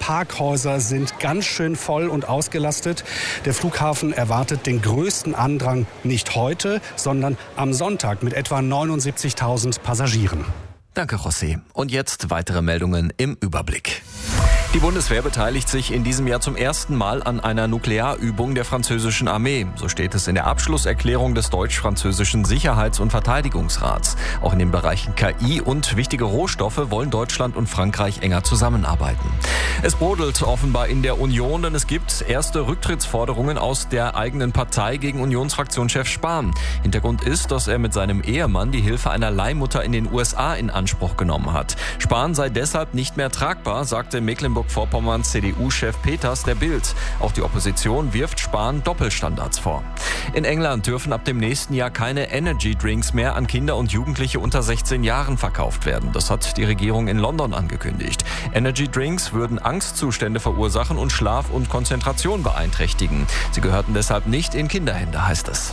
Parkhäuser sind ganz schön voll und ausgelastet. Der Flughafen erwartet den größten Andrang nicht heute, sondern am Sonntag mit etwa 79.000 Passagieren. Danke, José. Und jetzt weitere Meldungen im Überblick. Die Bundeswehr beteiligt sich in diesem Jahr zum ersten Mal an einer Nuklearübung der französischen Armee. So steht es in der Abschlusserklärung des deutsch-französischen Sicherheits- und Verteidigungsrats. Auch in den Bereichen KI und wichtige Rohstoffe wollen Deutschland und Frankreich enger zusammenarbeiten. Es brodelt offenbar in der Union, denn es gibt erste Rücktrittsforderungen aus der eigenen Partei gegen Unionsfraktionschef Spahn. Hintergrund ist, dass er mit seinem Ehemann die Hilfe einer Leihmutter in den USA in Anspruch genommen hat. Spahn sei deshalb nicht mehr tragbar, sagte Mecklenburg-Vorpommerns CDU-Chef Peters der Bild. Auch die Opposition wirft Spahn Doppelstandards vor. In England dürfen ab dem nächsten Jahr keine Energy-Drinks mehr an Kinder und Jugendliche unter 16 Jahren verkauft werden. Das hat die Regierung in London angekündigt. Energy-Drinks würden Angstzustände verursachen und Schlaf und Konzentration beeinträchtigen. Sie gehörten deshalb nicht in Kinderhände, heißt es.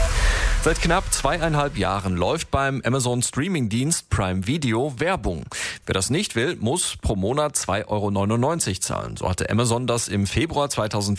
Seit knapp 2,5 Jahren läuft beim Amazon-Streaming-Dienst Prime Video Werbung. Wer das nicht will, muss pro Monat 2,99 € zahlen. So hatte Amazon das im Februar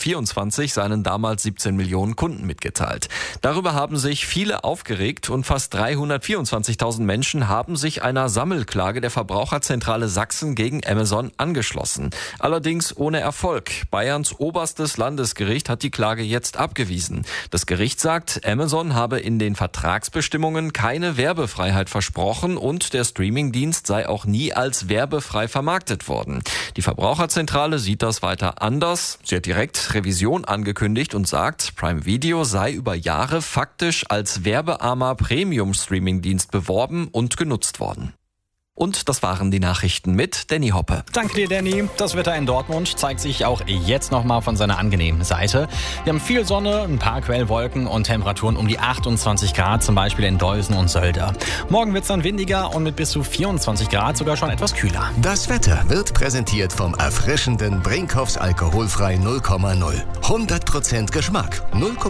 2024 seinen damals 17 Millionen Kunden mitgeteilt. Darüber haben sich viele aufgeregt und fast 324.000 Menschen haben sich einer Sammelklage der Verbraucherzentrale Sachsen gegen Amazon angeschlossen. Allerdings ohne Erfolg. Bayerns oberstes Landesgericht hat die Klage jetzt abgewiesen. Das Gericht sagt, Amazon habe in den Vertragsbestimmungen keine Werbefreiheit versprochen und der Streamingdienst sei auch nie als werbefrei vermarktet worden. Die Verbraucherzentrale sieht das weiter anders. Sie hat direkt Revision angekündigt und sagt, Prime Video sei über Jahre faktisch als werbearmer Premium-Streamingdienst beworben und genutzt worden. Und das waren die Nachrichten mit Danny Hoppe. Danke dir, Danny. Das Wetter in Dortmund zeigt sich auch jetzt nochmal von seiner angenehmen Seite. Wir haben viel Sonne, ein paar Quellwolken und Temperaturen um die 28 Grad, zum Beispiel in Deusen und Sölder. Morgen wird es dann windiger und mit bis zu 24 Grad sogar schon etwas kühler. Das Wetter wird präsentiert vom erfrischenden Brinkhoffs Alkoholfrei 0,0. 100% Geschmack,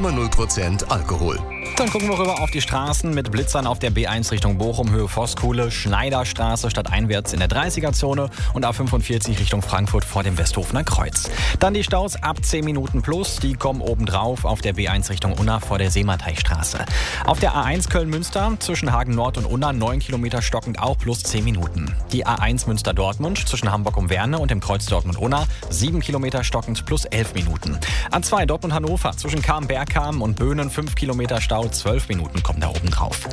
0,0% Alkohol. Dann gucken wir rüber auf die Straßen mit Blitzern auf der B1 Richtung Bochum, Höhe Voskuhle, Schneiderstraße stadteinwärts in der 30er-Zone und A45 Richtung Frankfurt vor dem Westhofener Kreuz. Dann die Staus ab 10 Minuten plus, die kommen obendrauf auf der B1 Richtung Unna vor der Seemateichstraße. Auf der A1 Köln-Münster zwischen Hagen Nord und Unna 9 Kilometer stockend auch plus 10 Minuten. Die A1 Münster-Dortmund zwischen Hamburg um Werne und dem Kreuz Dortmund-Unna 7 Kilometer stockend plus 11 Minuten. A2 Dortmund-Hannover zwischen Kam-Bergkam und Böhnen 5 Kilometer Stau, 12 Minuten kommen da oben drauf.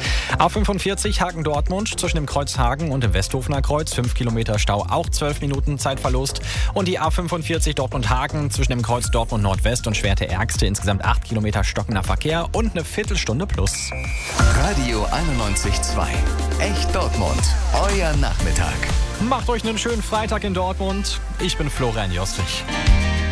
A45 Hagen-Dortmund zwischen dem Kreuz Hagen und dem Westhofener Kreuz 5 Kilometer Stau, auch 12 Minuten Zeitverlust. Und die A45 Dortmund-Hagen zwischen dem Kreuz Dortmund Nordwest und Schwerte-Ärgste insgesamt 8 Kilometer stockender Verkehr und eine Viertelstunde plus. Radio 91.2. Echt Dortmund. Euer Nachmittag. Macht euch einen schönen Freitag in Dortmund. Ich bin Florian Jostrich.